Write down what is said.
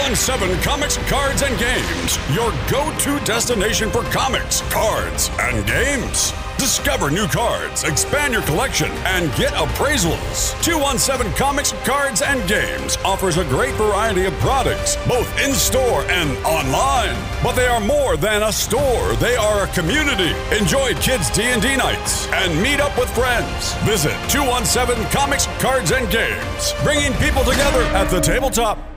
217 Comics, Cards, and Games, your go-to destination for comics, cards, and games. Discover new cards, expand your collection, and get appraisals. 217 Comics, Cards, and Games offers a great variety of products, both in-store and online. But they are more than a store. They are a community. Enjoy kids' D&D nights and meet up with friends. Visit 217 Comics, Cards, and Games, bringing people together at the tabletop.